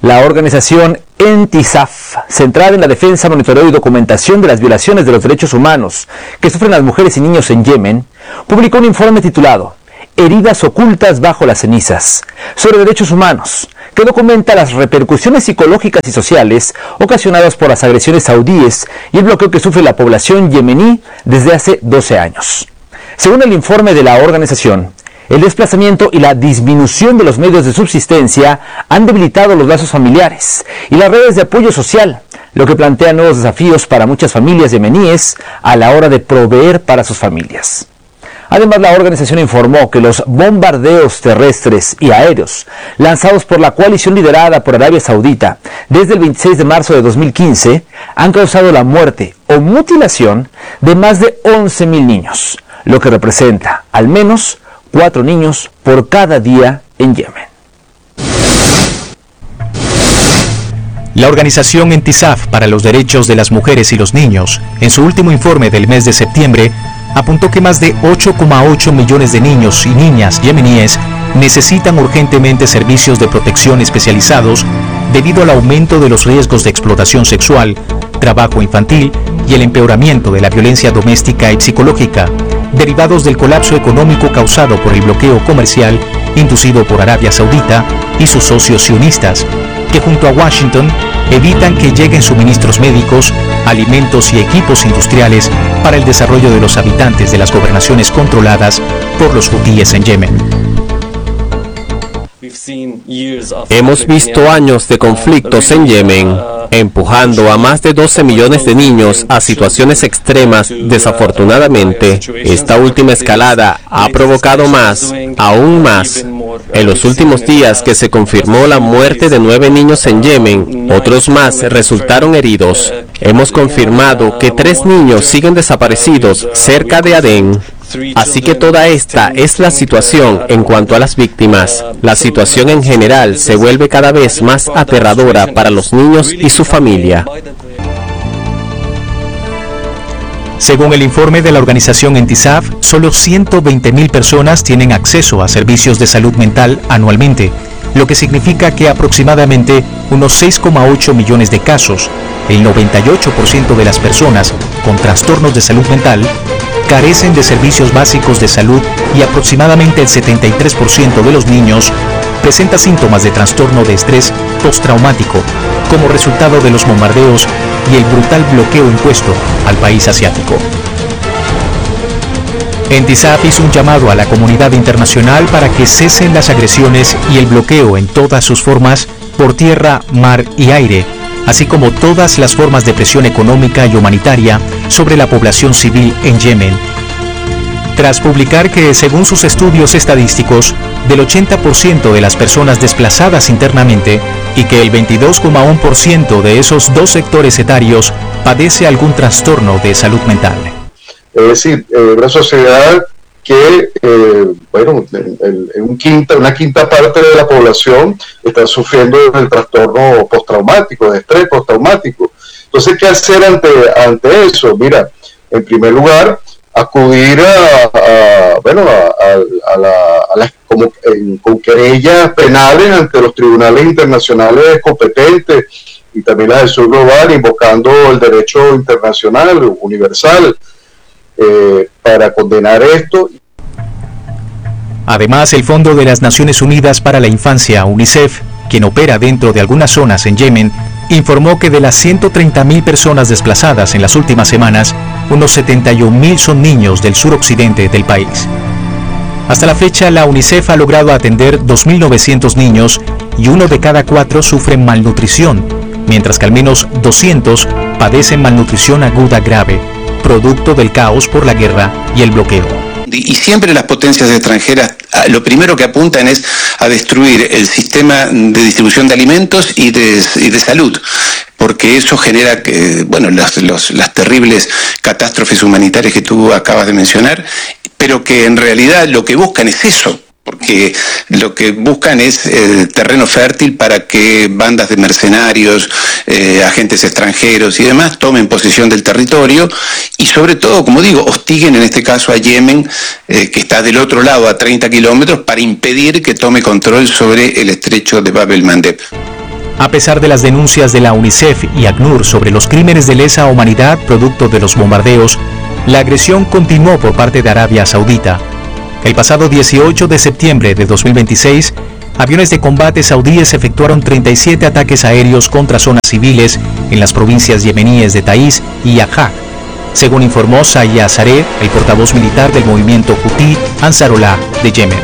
La organización ENTISAF, centrada en la defensa, monitoreo y documentación de las violaciones de los derechos humanos que sufren las mujeres y niños en Yemen, publicó un informe titulado Heridas ocultas bajo las cenizas, sobre derechos humanos, que documenta las repercusiones psicológicas y sociales ocasionadas por las agresiones saudíes y el bloqueo que sufre la población yemení desde hace 12 años. Según el informe de la organización, el desplazamiento y la disminución de los medios de subsistencia han debilitado los lazos familiares y las redes de apoyo social, lo que plantea nuevos desafíos para muchas familias yemeníes a la hora de proveer para sus familias. Además, la organización informó que los bombardeos terrestres y aéreos lanzados por la coalición liderada por Arabia Saudita desde el 26 de marzo de 2015 han causado la muerte o mutilación de más de 11.000 niños, lo que representa al menos 4 niños por cada día en Yemen. La organización ENTISAF para los derechos de las mujeres y los niños, en su último informe del mes de septiembre, apuntó que más de 8,8 millones de niños y niñas yemeníes necesitan urgentemente servicios de protección especializados debido al aumento de los riesgos de explotación sexual, trabajo infantil y el empeoramiento de la violencia doméstica y psicológica, derivados del colapso económico causado por el bloqueo comercial inducido por Arabia Saudita y sus socios sionistas, que junto a Washington evitan que lleguen suministros médicos, alimentos y equipos industriales para el desarrollo de los habitantes de las gobernaciones controladas por los hutíes en Yemen. Hemos visto años de conflictos en Yemen, empujando a más de 12 millones de niños a situaciones extremas. Desafortunadamente, esta última escalada ha provocado aún más. En los últimos días que se confirmó la muerte de 9 niños en Yemen, otros más resultaron heridos. Hemos confirmado que 3 niños siguen desaparecidos cerca de Adén. Así que toda esta es la situación en cuanto a las víctimas. La situación en general se vuelve cada vez más aterradora para los niños y su familia. Según el informe de la organización ENTISAF, solo 120.000 personas tienen acceso a servicios de salud mental anualmente, lo que significa que aproximadamente unos 6,8 millones de casos, el 98% de las personas con trastornos de salud mental, carecen de servicios básicos de salud y aproximadamente el 73% de los niños presenta síntomas de trastorno de estrés postraumático como resultado de los bombardeos y el brutal bloqueo impuesto al país asiático. ENTISAF hizo un llamado a la comunidad internacional para que cesen las agresiones y el bloqueo en todas sus formas por tierra, mar y aire, así como todas las formas de presión económica y humanitaria sobre la población civil en Yemen. Tras publicar que, según sus estudios estadísticos, del 80% de las personas desplazadas internamente y que el 22,1% de esos dos sectores etarios padece algún trastorno de salud mental. Es decir, una sociedad que, una quinta parte de la población está sufriendo del trastorno postraumático, de estrés postraumático. Entonces, ¿qué hacer ante eso? Mira, en primer lugar, acudir con querellas penales ante los tribunales internacionales competentes y también las del sur global, invocando el derecho internacional universal para condenar esto. Además, el Fondo de las Naciones Unidas para la Infancia, UNICEF, quien opera dentro de algunas zonas en Yemen, informó que de las 130.000 personas desplazadas en las últimas semanas, unos 71.000 son niños del suroccidente del país. Hasta la fecha, la UNICEF ha logrado atender 2.900 niños y 1 de cada 4 sufren malnutrición, mientras que al menos 200 padecen malnutrición aguda grave, producto del caos por la guerra y el bloqueo. Y siempre las potencias extranjeras lo primero que apuntan es a destruir el sistema de distribución de alimentos y de salud, porque eso genera las terribles catástrofes humanitarias que tú acabas de mencionar, pero que en realidad lo que buscan es eso. Porque lo que buscan es terreno fértil para que bandas de mercenarios, agentes extranjeros y demás tomen posesión del territorio y sobre todo, como digo, hostiguen en este caso a Yemen, que está del otro lado a 30 kilómetros, para impedir que tome control sobre el estrecho de Bab el-Mandeb. A pesar de las denuncias de la UNICEF y ACNUR sobre los crímenes de lesa humanidad producto de los bombardeos, la agresión continuó por parte de Arabia Saudita. El pasado 18 de septiembre de 2026, aviones de combate saudíes efectuaron 37 ataques aéreos contra zonas civiles en las provincias yemeníes de Taiz y Ajaj, según informó Zahia Saree, el portavoz militar del movimiento Houthi Ansarullah de Yemen.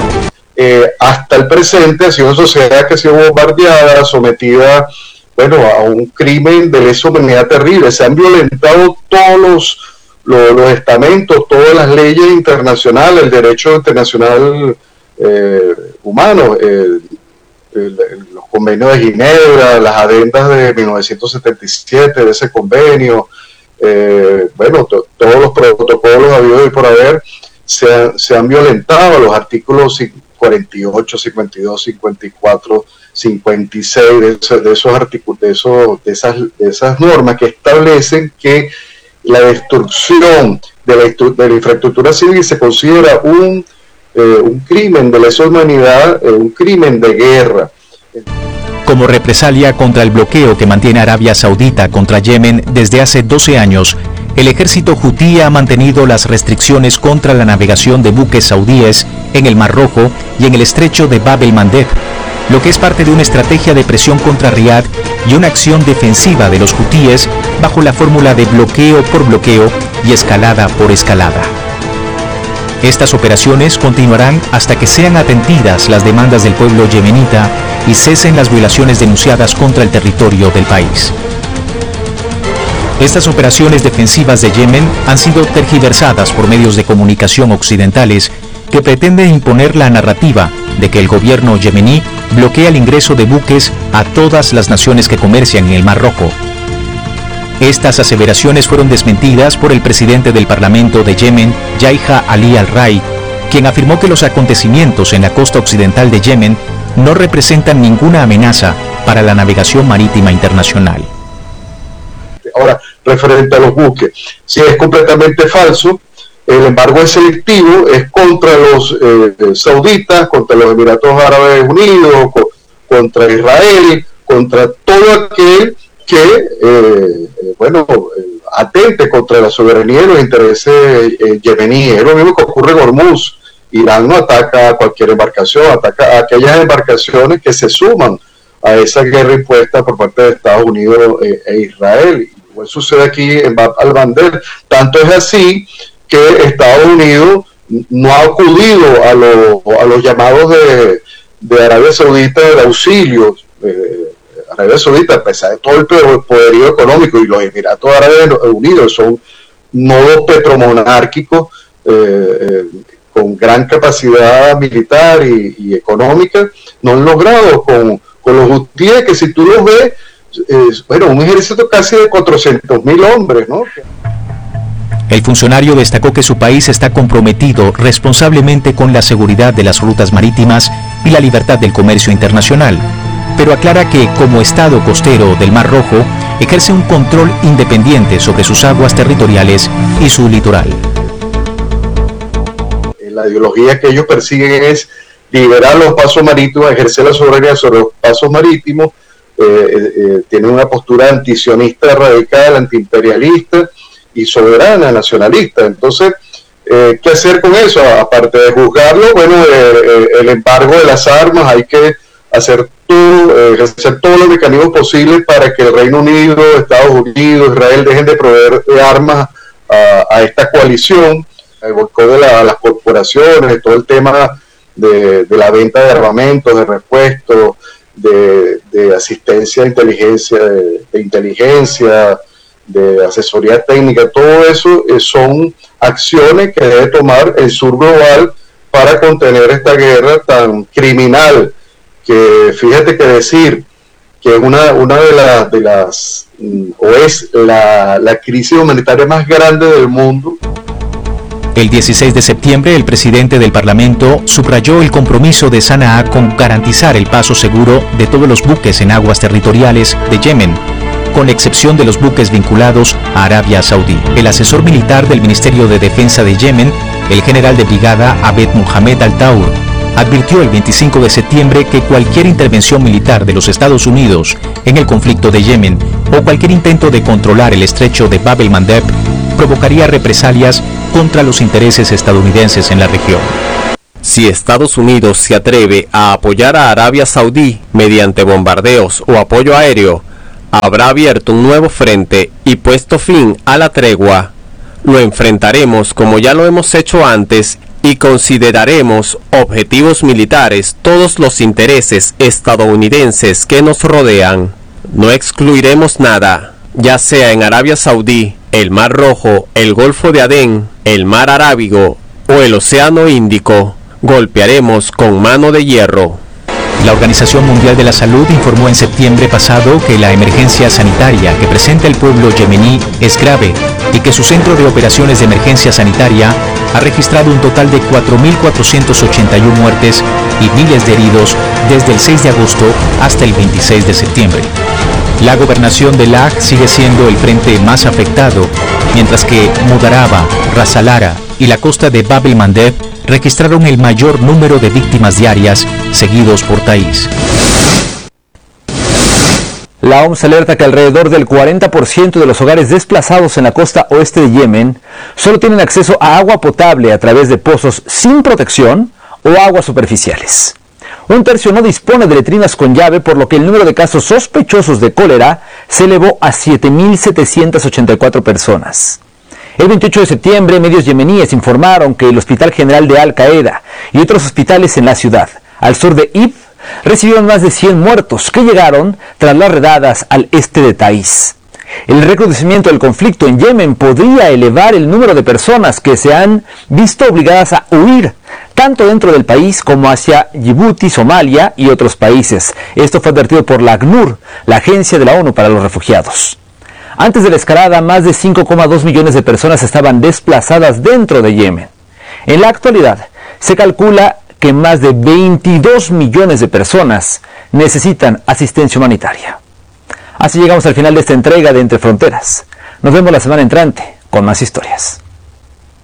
Hasta el presente ha sido una sociedad que ha sido bombardeada, sometida, a un crimen de lesa humanidad terrible. Se han violentado todos los estamentos, todas las leyes internacionales, el derecho internacional humano, los convenios de Ginebra, las adendas de 1977 de ese convenio, todos los protocolos habidos y por haber se han violentado, los artículos 48, 52, 54, 56 de esos artículos, de esas normas que establecen que la destrucción de la infraestructura civil se considera un crimen de lesa humanidad, un crimen de guerra. Como represalia contra el bloqueo que mantiene Arabia Saudita contra Yemen desde hace 12 años, el ejército hutí ha mantenido las restricciones contra la navegación de buques saudíes en el Mar Rojo y en el estrecho de Bab el-Mandeb, lo que es parte de una estrategia de presión contra Riad y una acción defensiva de los hutíes bajo la fórmula de bloqueo por bloqueo y escalada por escalada. Estas operaciones continuarán hasta que sean atendidas las demandas del pueblo yemenita y cesen las violaciones denunciadas contra el territorio del país. Estas operaciones defensivas de Yemen han sido tergiversadas por medios de comunicación occidentales que pretenden imponer la narrativa de que el gobierno yemení bloquea el ingreso de buques a todas las naciones que comercian en el Mar Rojo. Estas aseveraciones fueron desmentidas por el presidente del Parlamento de Yemen, Yahya Ali al-Rai, quien afirmó que los acontecimientos en la costa occidental de Yemen no representan ninguna amenaza para la navegación marítima internacional. Ahora, referente a los buques, si es completamente falso, el embargo es selectivo, es contra los sauditas, contra los Emiratos Árabes Unidos, contra Israel, contra todo aquel que, atente contra la soberanía y los intereses yemeníes. Es lo mismo que ocurre en Hormuz. Irán no ataca a cualquier embarcación, ataca a aquellas embarcaciones que se suman a esa guerra impuesta por parte de Estados Unidos e Israel. Igual sucede aquí en Bab al-Mandeb. Tanto es así que Estados Unidos no ha acudido a los llamados de Arabia Saudita de auxilio. Arabia Saudita, a pesar de todo el poderío económico, y los Emiratos Árabes Unidos son nodos petromonárquicos con gran capacidad militar y económica, no han logrado con los hutíes, que si tú los ves, un ejército casi de 400.000 hombres, ¿no? El funcionario destacó que su país está comprometido responsablemente con la seguridad de las rutas marítimas y la libertad del comercio internacional, pero aclara que, como Estado costero del Mar Rojo, ejerce un control independiente sobre sus aguas territoriales y su litoral. La ideología que ellos persiguen es liberar los pasos marítimos, ejercer la soberanía sobre los pasos marítimos, tienen una postura antisionista radical, antiimperialista y soberana, nacionalista. Entonces, ¿qué hacer con eso? Aparte de juzgarlo, el embargo de las armas, hay que hacer todos los mecanismos posibles para que el Reino Unido, Estados Unidos, Israel dejen de proveer de armas a esta coalición, el boicot de las corporaciones, todo el tema de la venta de armamentos, de repuestos, de asistencia de inteligencia, de asesoría técnica. Todo eso son acciones que debe tomar el sur global para contener esta guerra tan criminal, que fíjate que decir que es una de las o es la crisis humanitaria más grande del mundo. El 16 de septiembre, el presidente del Parlamento subrayó el compromiso de Sanaa con garantizar el paso seguro de todos los buques en aguas territoriales de Yemen, con excepción de los buques vinculados a Arabia Saudí. El asesor militar del Ministerio de Defensa de Yemen, el general de brigada Abed Mohamed Al-Taur, advirtió el 25 de septiembre que cualquier intervención militar de los Estados Unidos en el conflicto de Yemen o cualquier intento de controlar el estrecho de Bab el-Mandeb provocaría represalias contra los intereses estadounidenses en la región. Si Estados Unidos se atreve a apoyar a Arabia Saudí mediante bombardeos o apoyo aéreo, habrá abierto un nuevo frente y puesto fin a la tregua. Lo enfrentaremos como ya lo hemos hecho antes y consideraremos objetivos militares todos los intereses estadounidenses que nos rodean. No excluiremos nada, ya sea en Arabia Saudí, el Mar Rojo, el Golfo de Adén, el Mar Arábigo o el Océano Índico. Golpearemos con mano de hierro. La Organización Mundial de la Salud informó en septiembre pasado que la emergencia sanitaria que presenta el pueblo yemení es grave y que su centro de operaciones de emergencia sanitaria ha registrado un total de 4.481 muertes y miles de heridos desde el 6 de agosto hasta el 26 de septiembre. La gobernación de Laj sigue siendo el frente más afectado, mientras que Mudaraba, Ras Al-Hara y la costa de Bab el-Mandeb registraron el mayor número de víctimas diarias, seguidos por Taiz. La OMS alerta que alrededor del 40% de los hogares desplazados en la costa oeste de Yemen solo tienen acceso a agua potable a través de pozos sin protección o aguas superficiales. Un tercio no dispone de letrinas con llave, por lo que el número de casos sospechosos de cólera se elevó a 7.784 personas. El 28 de septiembre, medios yemeníes informaron que el Hospital General de Al-Qaeda y otros hospitales en la ciudad, al sur de Ib, recibieron más de 100 muertos que llegaron tras las redadas al este de Taiz. El recrudecimiento del conflicto en Yemen podría elevar el número de personas que se han visto obligadas a huir, tanto dentro del país como hacia Djibouti, Somalia y otros países. Esto fue advertido por la ACNUR, la Agencia de la ONU para los Refugiados. Antes de la escalada, más de 5,2 millones de personas estaban desplazadas dentro de Yemen. En la actualidad, se calcula que más de 22 millones de personas necesitan asistencia humanitaria. Así llegamos al final de esta entrega de Entre Fronteras. Nos vemos la semana entrante con más historias.